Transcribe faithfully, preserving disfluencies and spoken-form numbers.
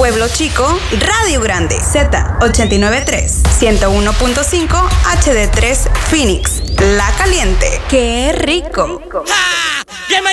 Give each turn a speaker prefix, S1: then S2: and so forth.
S1: Pueblo Chico, Radio Grande. Z ochenta y nueve punto tres, ciento uno punto cinco H D tres Phoenix. La Caliente. ¡Qué rico!
S2: ¡Ja!